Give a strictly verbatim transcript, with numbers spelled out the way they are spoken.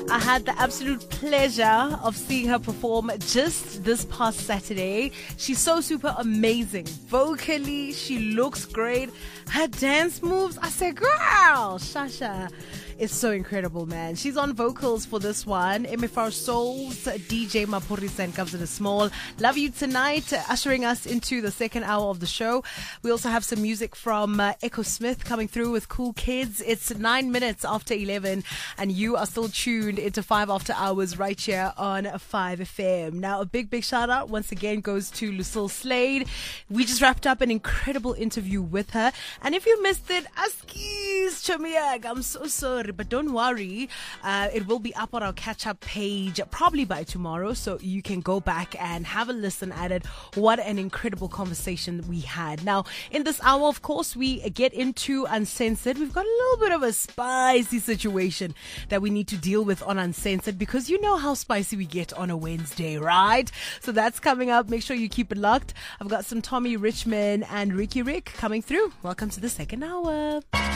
I had the absolute pleasure of seeing her perform just this past Saturday. She's so super amazing. Vocally, she looks great. Her dance moves, I said, girl, Shasha is so incredible, man. She's on vocals for this one. M F R Soul's D J Mapurisa and Comes in a Small. Love You Tonight, ushering us into the second hour of the show. We also have some music from uh, Echo Smith coming through with Cool Kids. It's nine minutes after eleven, and you are still tuned into five After Hours right here on five F M. Now, a big, big shout out once again goes to Lucille Slade. We just wrapped up an incredible interview with her. And if you missed it, askies, Chamiak, I'm so sorry, but don't worry. Uh, it will be up on our catch-up page probably by tomorrow, so you can go back and have a listen at it. What an incredible conversation we had. Now, in this hour, of course, we get into Uncensored. We've got a little bit of a spicy situation that we need to deal with on Uncensored, because you know how spicy we get on a Wednesday, right? So that's coming up. Make sure you keep it locked. I've got some Tommy Richmond and Ricky Rick coming through. Welcome to the second hour.